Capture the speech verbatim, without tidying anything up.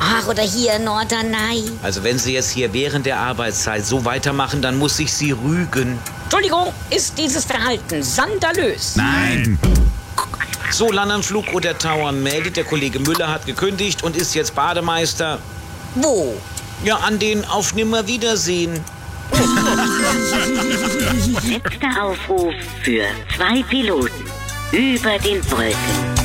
Ach, oder hier Norderney. Also wenn Sie jetzt hier während der Arbeitszeit so weitermachen, dann muss ich Sie rügen. Entschuldigung, ist dieses Verhalten skandalös? Nein. So, Landanflug oder Tauern meldet, der Kollege Müller hat gekündigt und ist jetzt Bademeister. Wo? Ja, an den Auf Nimmerwiedersehen. Letzter Aufruf für zwei Piloten über den Wolken.